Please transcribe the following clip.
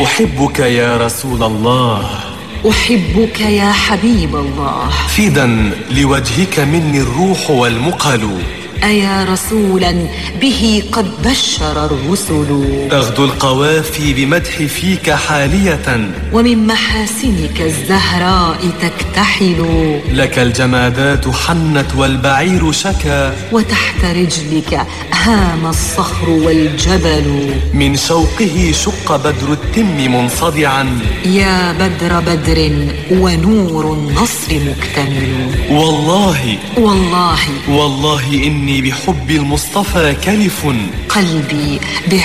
أحبك يا رسول الله، أحبك يا حبيب الله، فدا لوجهك مني الروح والمقل. أيا رسولا به قد بشر الرسل، تغدو القوافي بمدح فيك حالية، ومن محاسنك الزهراء تكتحل. لك الجمادات حنت والبعير شكا، وتحت رجلك هام الصخر والجبل. من شوقه شق بدر التم منصدعا، يا بدر بدر ونور النصر مكتمل. والله والله والله إني بحب المصطفى كلف، قلبي